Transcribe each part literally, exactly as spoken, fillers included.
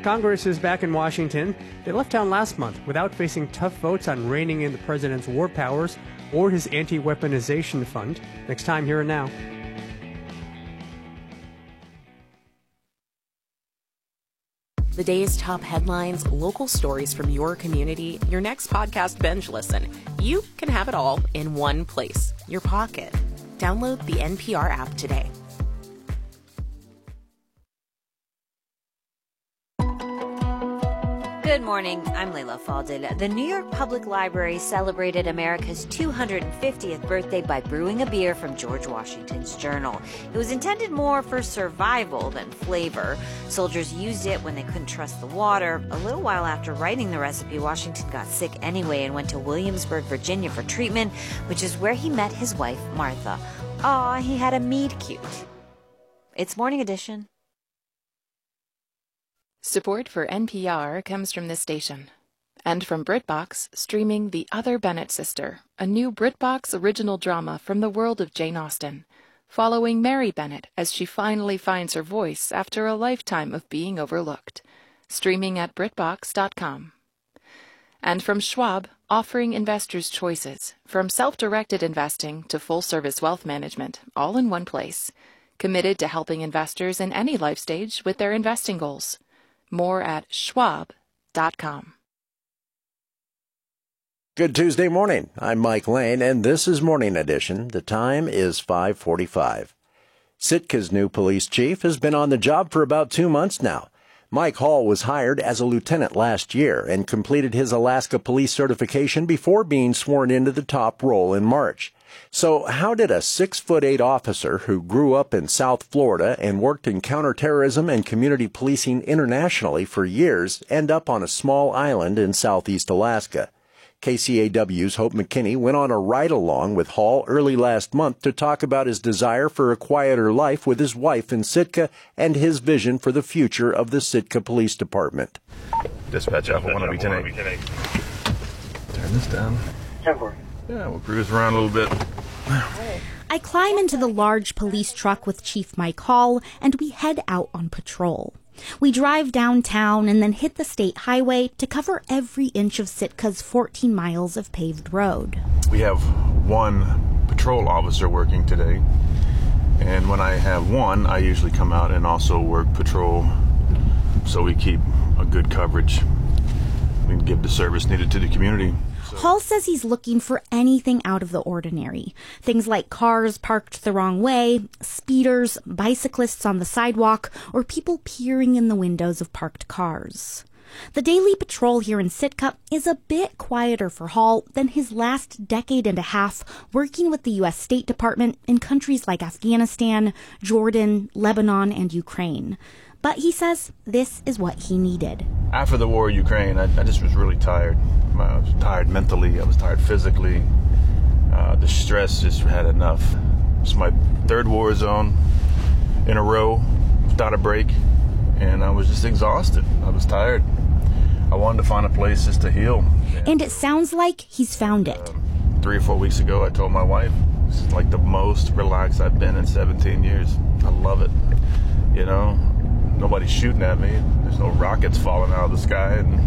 Congress is back in Washington. They left town last month without facing tough votes on reining in the president's war powers or his anti-weaponization fund. Next time, Here and Now. The day's top headlines, local stories from your community, your next podcast binge listen. You can have it all in one place, your pocket. Download the N P R app today. Good morning, I'm Leila Fadel. The New York Public Library celebrated America's two hundred fiftieth birthday by brewing a beer from George Washington's journal. It was intended more for survival than flavor. Soldiers used it when they couldn't trust the water. A little while after writing the recipe, Washington got sick anyway and went to Williamsburg, Virginia for treatment, which is where he met his wife, Martha. Aw, he had a meet cute. It's Morning Edition. Support for N P R comes from this station. And from BritBox, streaming The Other Bennett Sister, a new BritBox original drama from the world of Jane Austen, following Mary Bennett as she finally finds her voice after a lifetime of being overlooked. Streaming at Brit Box dot com. And from Schwab, offering investors choices, from self-directed investing to full-service wealth management, all in one place. Committed to helping investors in any life stage with their investing goals. More at Schwab dot com. Good Tuesday morning. I'm Mike Lane, and this is Morning Edition. The time is five forty-five. Sitka's new police chief has been on the job for about two months now. Mike Hall was hired as a lieutenant last year and completed his Alaska police certification before being sworn into the top role in March. So how did a six foot eight officer who grew up in South Florida and worked in counterterrorism and community policing internationally for years end up on a small island in southeast Alaska? K C A W's Hope McKinney went on a ride-along with Hall early last month to talk about his desire for a quieter life with his wife in Sitka and his vision for the future of the Sitka Police Department. Dispatch Alpha one oh B ten eight. Turn this down. Yeah, we'll cruise around a little bit. I climb into the large police truck with Chief Mike Hall, and we head out on patrol. We drive downtown and then hit the state highway to cover every inch of Sitka's fourteen miles of paved road. We have one patrol officer working today, and when I have one, I usually come out and also work patrol so we keep a good coverage. We can give the service needed to the community. Hall says he's looking for anything out of the ordinary. Things like cars parked the wrong way, speeders, bicyclists on the sidewalk, or people peering in the windows of parked cars. The daily patrol here in Sitka is a bit quieter for Hall than his last decade and a half working with the U S State Department in countries like Afghanistan, Jordan, Lebanon, and Ukraine. But he says this is what he needed. After the war in Ukraine, I, I just was really tired. I was tired mentally. I was tired physically. Uh, the stress just had enough. It's my third war zone in a row without a break, and I was just exhausted. I was tired. I wanted to find a place just to heal. And it sounds like he's found it. Uh, three or four weeks ago, I told my wife, this is like the most relaxed I've been in seventeen years. I love it. You know, nobody's shooting at me. There's no rockets falling out of the sky, and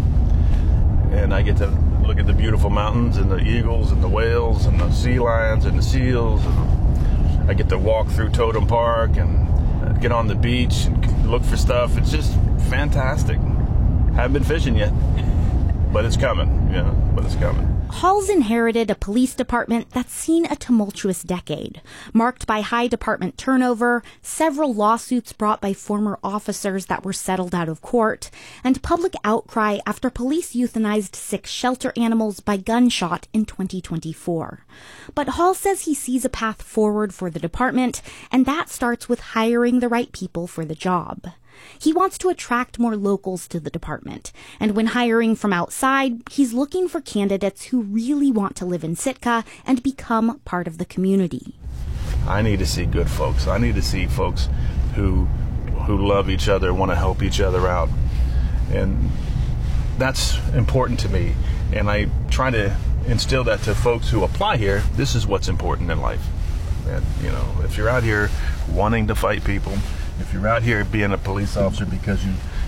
and I get to look at the beautiful mountains and the eagles and the whales and the sea lions and the seals. And I get to walk through Totem Park and get on the beach and look for stuff. It's just fantastic. Haven't been fishing yet, but it's coming. Yeah, but it's coming. Hall's inherited a police department that's seen a tumultuous decade, marked by high department turnover, several lawsuits brought by former officers that were settled out of court, and public outcry after police euthanized six shelter animals by gunshot in twenty twenty-four. But Hall says he sees a path forward for the department, and that starts with hiring the right people for the job. He wants to attract more locals to the department, and when hiring from outside, he's looking for candidates who really want to live in Sitka and become part of the community. I need to see good folks. I need to see folks who who love each other, want to help each other out, and that's important to me. And I try to instill that to folks who apply here. This is what's important in life. And, you know, if you're out here wanting to fight people, if you're out here being a police officer because you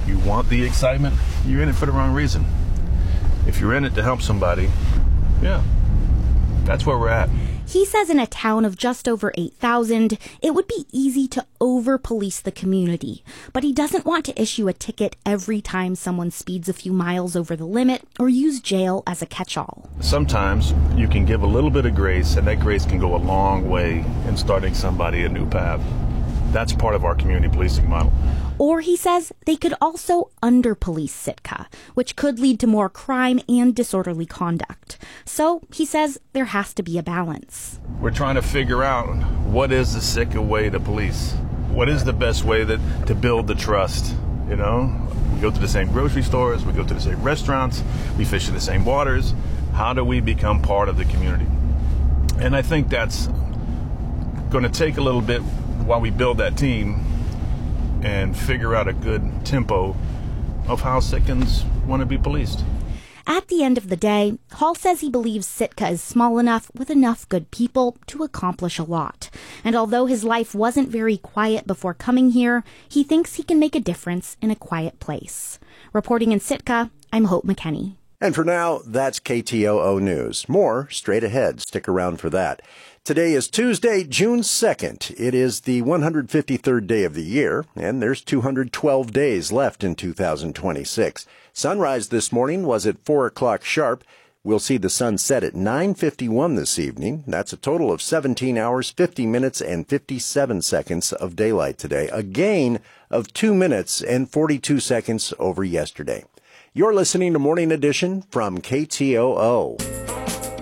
you want the excitement, you're in it for the wrong reason. If you're in it to help somebody, yeah, that's where we're at. He says in a town of just over eight thousand, it would be easy to over-police the community, but he doesn't want to issue a ticket every time someone speeds a few miles over the limit or use jail as a catch-all. Sometimes you can give a little bit of grace, and that grace can go a long way in starting somebody a new path. That's part of our community policing model. Or, he says, they could also under-police Sitka, which could lead to more crime and disorderly conduct. So, he says, there has to be a balance. We're trying to figure out what is the Sitka way to police. What is the best way that to build the trust, you know? We go to the same grocery stores, we go to the same restaurants, we fish in the same waters. How do we become part of the community? And I think that's going to take a little bit while we build that team and figure out a good tempo of how Sitkans want to be policed. At the end of the day, Hall says he believes Sitka is small enough with enough good people to accomplish a lot. And although his life wasn't very quiet before coming here, he thinks he can make a difference in a quiet place. Reporting in Sitka, I'm Hope McKenney. And for now, that's K T O O News. More straight ahead. Stick around for that. Today is Tuesday, June second. It is the one hundred fifty-third day of the year, and there's two hundred twelve days left in two thousand twenty-six. Sunrise this morning was at four o'clock sharp. We'll see the sun set at nine fifty-one this evening. That's a total of seventeen hours, fifty minutes, and fifty-seven seconds of daylight today, a gain of two minutes and forty-two seconds over yesterday. You're listening to Morning Edition from K T O O.